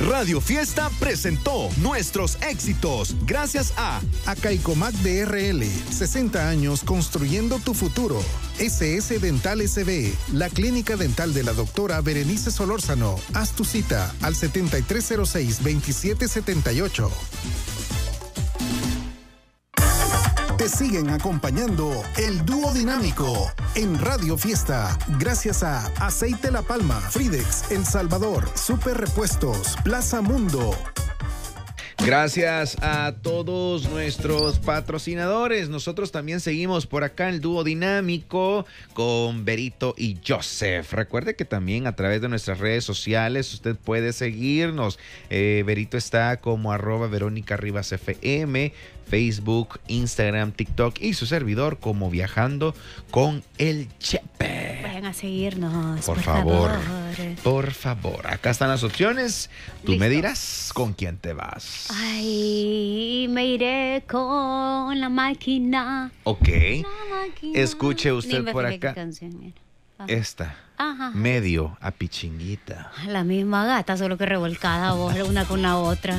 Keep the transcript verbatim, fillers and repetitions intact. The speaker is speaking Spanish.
Radio Fiesta presentó nuestros éxitos gracias a Acaicomac D R L, sesenta años construyendo tu futuro. S S Dental S B, la clínica dental de la doctora Berenice Solórzano. Haz tu cita al setenta y tres cero seis, veintisiete setenta y ocho. Te siguen acompañando el dúo dinámico en Radio Fiesta, gracias a Aceite La Palma, Fridex, El Salvador, Super Repuestos, Plaza Mundo. Gracias a todos nuestros patrocinadores. Nosotros también seguimos por acá el dúo dinámico con Berito y Joseph. Recuerde que también a través de nuestras redes sociales usted puede seguirnos. Eh, Berito está como arroba Verónica Rivas F M, Facebook, Instagram, TikTok y su servidor como Viajando con el Chepe. Vayan a seguirnos, por, por favor, favor. Por favor. Acá están las opciones. Tú Listo. me dirás con quién te vas. Ay, me iré con la máquina. Ok. La máquina. Escuche usted Ni me por fijé qué acá. canción era. Ah. Esta. Ajá. Medio a pichinguita. La misma gata, solo que revolcada vos, una con la otra.